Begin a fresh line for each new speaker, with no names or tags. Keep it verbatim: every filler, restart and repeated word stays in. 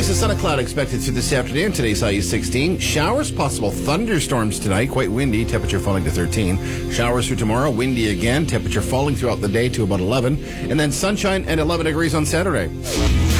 Trace of sun and cloud expected through this afternoon. Today's high is sixteen. Showers, possible thunderstorms tonight. Quite windy. Temperature falling to thirteen. Showers for tomorrow. Windy again. Temperature falling throughout the day to about eleven. And then sunshine and eleven degrees on Saturday.